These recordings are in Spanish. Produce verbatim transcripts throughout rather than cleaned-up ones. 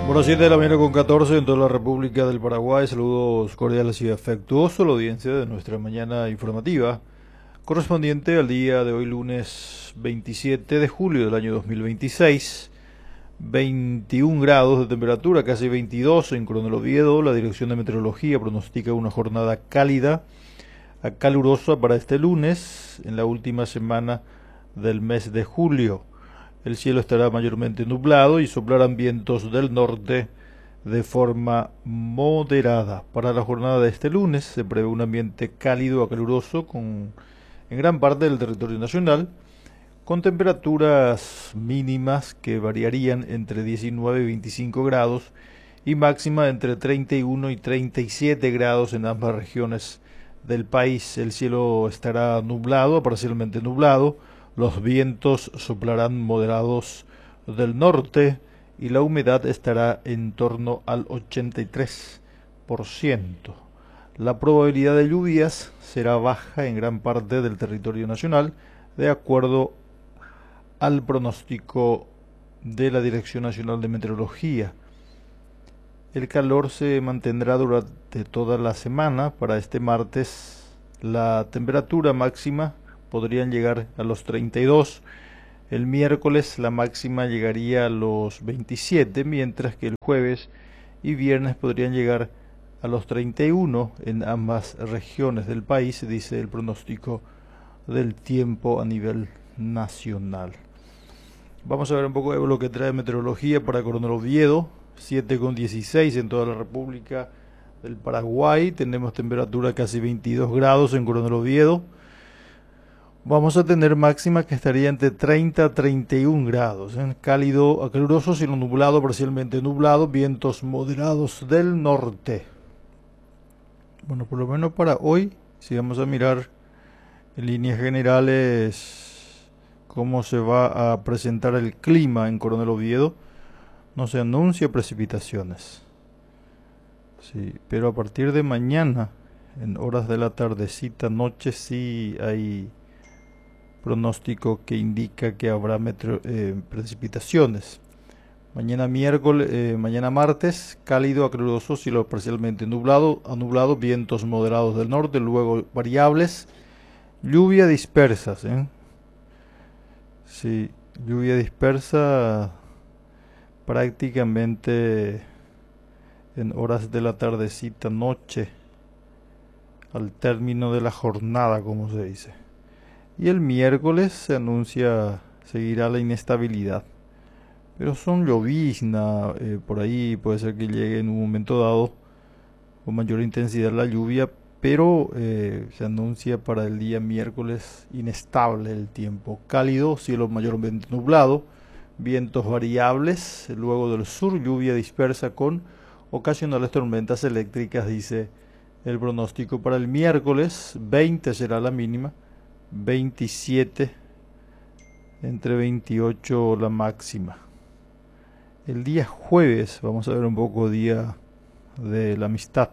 Bueno, siete de la mañana con catorce en toda la República del Paraguay. Saludos cordiales y afectuosos a la audiencia de nuestra mañana informativa, correspondiente al día de hoy, lunes veintisiete de julio del año dos mil veintiséis. veintiún grados de temperatura, casi veintidós en Coronel Oviedo. La Dirección de Meteorología pronostica una jornada cálida a calurosa para este lunes, en la última semana del mes de julio. El cielo estará mayormente nublado y soplarán vientos del norte de forma moderada. Para la jornada de este lunes se prevé un ambiente cálido a caluroso con, en gran parte del territorio nacional, con temperaturas mínimas que variarían entre diecinueve y veinticinco grados y máxima entre treinta y uno y treinta y siete grados en ambas regiones del país. El cielo estará nublado, parcialmente nublado. Los vientos soplarán moderados del norte y la humedad estará en torno al ochenta y tres por ciento. La probabilidad de lluvias será baja en gran parte del territorio nacional, de acuerdo al pronóstico de la Dirección Nacional de Meteorología. El calor se mantendrá durante toda la semana. Para este martes, la temperatura máxima podrían llegar a los treinta y dos. El miércoles la máxima llegaría a los veintisiete, mientras que el jueves y viernes podrían llegar a los treinta y uno en ambas regiones del país, dice el pronóstico del tiempo a nivel nacional. Vamos a ver un poco de lo que trae meteorología para Coronel Oviedo. siete con dieciséis en toda la República del Paraguay. Tenemos temperatura casi veintidós grados en Coronel Oviedo. Vamos a tener máxima que estaría entre treinta a treinta y un grados, ¿eh? Cálido a caluroso, sino nublado, parcialmente nublado, vientos moderados del norte. Bueno, por lo menos para hoy, si vamos a mirar en líneas generales cómo se va a presentar el clima en Coronel Oviedo, no se anuncia precipitaciones. Sí, pero a partir de mañana, en horas de la tardecita, noche, sí hay pronóstico que indica que habrá metro, eh, precipitaciones. Mañana miércoles, eh, mañana martes, cálido a caluroso, cielo parcialmente nublado, a nublado, vientos moderados del norte, luego variables, lluvia dispersas, ¿eh? Sí, lluvia dispersa prácticamente en horas de la tardecita, noche, al término de la jornada, como se dice. Y el miércoles se anuncia, seguirá la inestabilidad. Pero son llovizna, eh, por ahí puede ser que llegue en un momento dado con mayor intensidad la lluvia, pero eh, se anuncia para el día miércoles inestable el tiempo. Cálido, cielo mayormente nublado, vientos variables, luego del sur lluvia dispersa con ocasionales tormentas eléctricas, dice el pronóstico para el miércoles. veinte será la mínima, veintisiete, entre veintiocho la máxima. El día jueves vamos a ver un poco día de la amistad.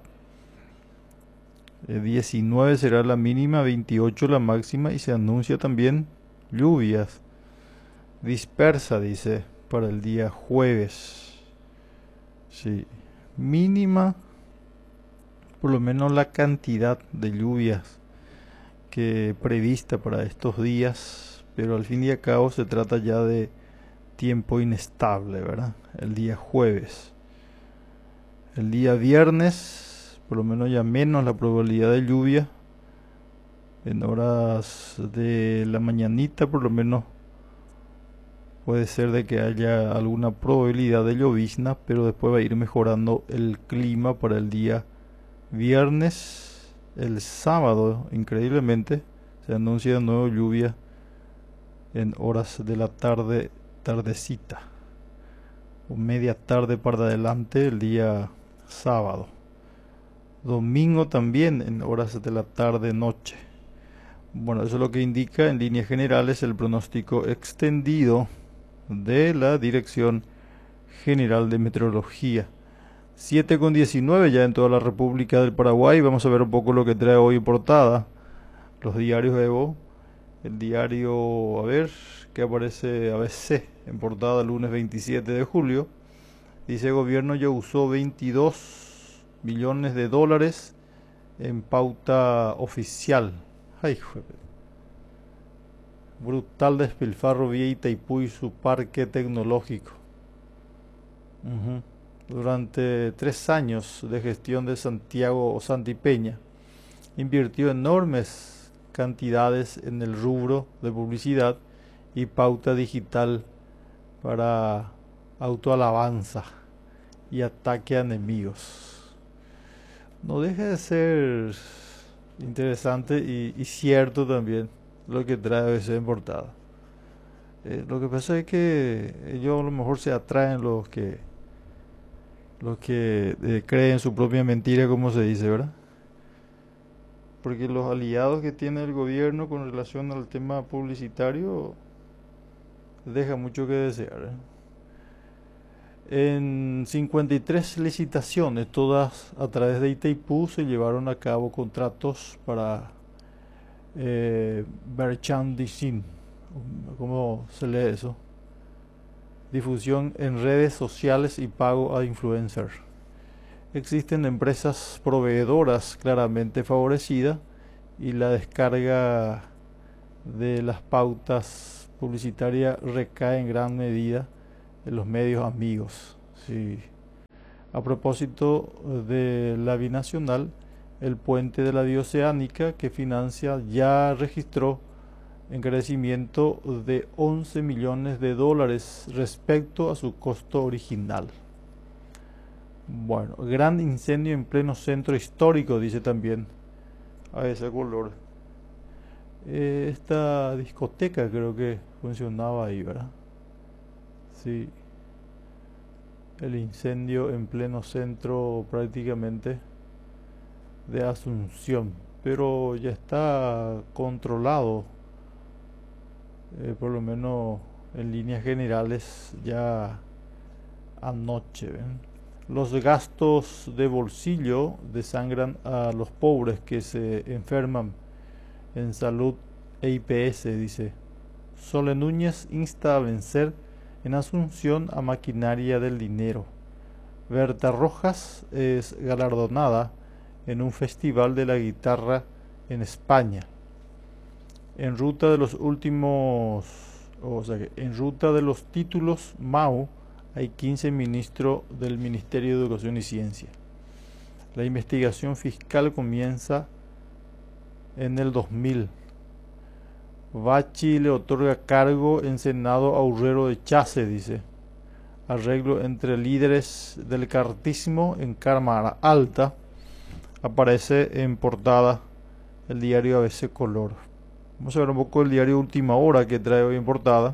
El diecinueve será la mínima, veintiocho la máxima, y se anuncia también lluvias dispersa, dice, para el día jueves. Sí, mínima, por lo menos la cantidad de lluvias que prevista para estos días, pero al fin y al cabo se trata ya de tiempo inestable, ¿verdad? El día jueves. El día viernes, por lo menos ya menos la probabilidad de lluvia. En horas de la mañanita, por lo menos puede ser de que haya alguna probabilidad de llovizna, pero después va a ir mejorando el clima para el día viernes. El sábado, increíblemente, se anuncia de nuevo lluvia en horas de la tarde, tardecita, o media tarde para adelante el día sábado. Domingo también en horas de la tarde, noche. Bueno, eso es lo que indica en líneas generales el pronóstico extendido de la Dirección General de Meteorología. siete con diecinueve ya en toda la República del Paraguay. Vamos a ver un poco lo que trae hoy en portada los diarios Evo. El diario, a ver, que aparece A B C en portada lunes veintisiete de julio. Dice, el gobierno ya usó veintidós millones de dólares en pauta oficial. Ay, jue- brutal despilfarro vía Itaipú y su parque tecnológico. Ujú. Durante tres años de gestión de Santiago Santipeña, invirtió enormes cantidades en el rubro de publicidad y pauta digital para autoalabanza y ataque a enemigos. No deja de ser interesante y, y cierto también lo que trae a veces en portada. Eh, lo que pasa es que ellos a lo mejor se atraen los que los que eh, creen su propia mentira, como se dice, ¿verdad? Porque los aliados que tiene el gobierno con relación al tema publicitario deja mucho que desear, ¿eh? En cincuenta y tres licitaciones, todas a través de Itaipú, se llevaron a cabo contratos para eh, merchandising, ¿cómo se lee eso? Difusión en redes sociales y pago a influencers. Existen empresas proveedoras claramente favorecidas y la descarga de las pautas publicitarias recae en gran medida en los medios amigos. Sí. A propósito de la binacional, el puente de la Bioceánica que financia ya registró encarecimiento de once millones de dólares respecto a su costo original. Bueno, gran incendio en pleno centro histórico, dice también a ese color. Eh, esta discoteca creo que funcionaba ahí, ¿verdad? Sí, el incendio en pleno centro prácticamente de Asunción, pero ya está controlado, eh, por lo menos en líneas generales, ya anoche, ¿ven? Los gastos de bolsillo desangran a los pobres que se enferman en salud e I P S, dice. Sole Núñez insta a vencer en Asunción a maquinaria del dinero. Berta Rojas es galardonada en un festival de la guitarra en España. En ruta de los últimos, o sea, en ruta de los títulos M A U hay quince ministros del Ministerio de Educación y Ciencia. La investigación fiscal comienza en el dos mil. Bachi le otorga cargo en Senado a Urrero de Chase, dice. Arreglo entre líderes del cartismo en Cámara Alta. Aparece en portada el diario A B C Color. Vamos a ver un poco el diario Última Hora que trae hoy en portada.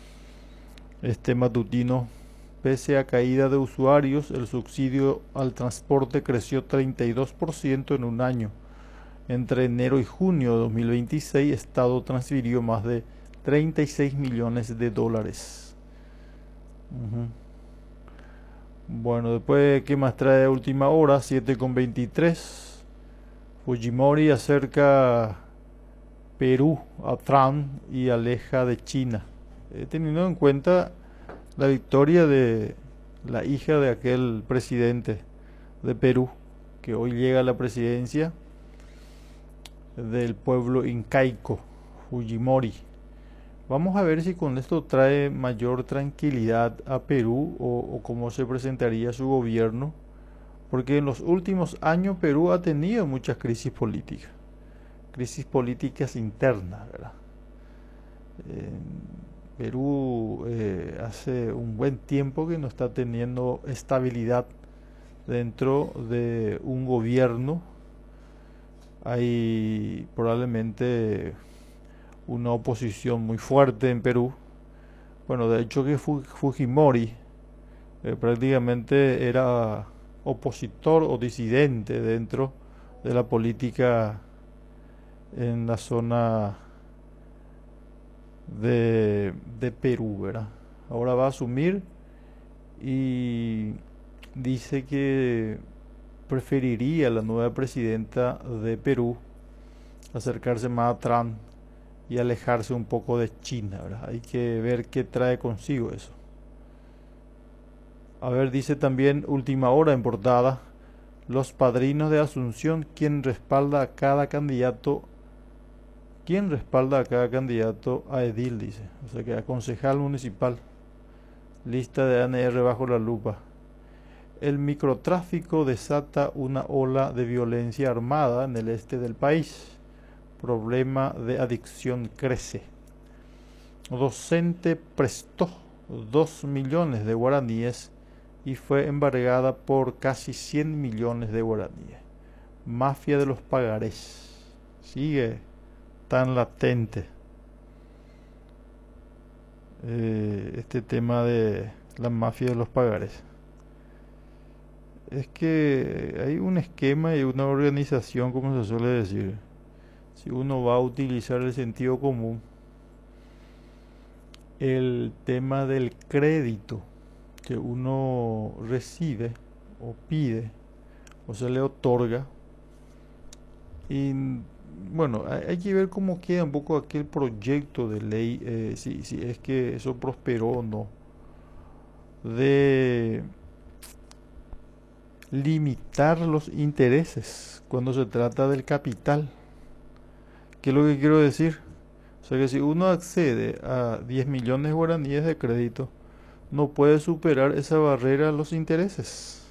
Este matutino. Pese a caída de usuarios, el subsidio al transporte creció treinta y dos por ciento en un año. Entre enero y junio de dos mil veintiséis, Estado transfirió más de treinta y seis millones de dólares. Uh-huh. Bueno, después, ¿qué más trae Última Hora? siete con veintitrés. Fujimori acerca Perú a Trump y aleja de China. Eh, teniendo en cuenta la victoria de la hija de aquel presidente de Perú, que hoy llega a la presidencia del pueblo incaico, Fujimori. Vamos a ver si con esto trae mayor tranquilidad a Perú o, o cómo se presentaría su gobierno, porque en los últimos años Perú ha tenido muchas crisis políticas, crisis políticas internas, ¿verdad? Eh, Perú eh, hace un buen tiempo que no está teniendo estabilidad dentro de un gobierno. Hay probablemente una oposición muy fuerte en Perú. Bueno, de hecho que Fujimori eh, prácticamente era opositor o disidente dentro de la política en la zona de, de Perú, ¿verdad? Ahora va a asumir y dice que preferiría la nueva presidenta de Perú acercarse más a Trump y alejarse un poco de China, ¿verdad? Hay que ver qué trae consigo eso. A ver, dice también última hora en portada, los padrinos de Asunción, quien respalda a cada candidato, quien respalda a cada candidato a edil, dice, o sea que a concejal municipal, lista de A N R bajo la lupa. El microtráfico desata una ola de violencia armada en el este del país. Problema de adicción crece. Docente prestó dos millones de guaraníes y fue embargada por casi cien millones de guaraníes. Mafia de los pagarés. Sigue tan latente eh, este tema de la mafia de los pagarés. Es que hay un esquema y una organización, como se suele decir. Si uno va a utilizar el sentido común, el tema del crédito que uno recibe o pide o se le otorga, y bueno, hay, hay que ver cómo queda un poco aquel proyecto de ley, eh, si, si es que eso prosperó o no, de limitar los intereses cuando se trata del capital. ¿Qué es lo que quiero decir? O sea que si uno accede a diez millones de guaraníes de crédito, no puede superar esa barrera a los intereses.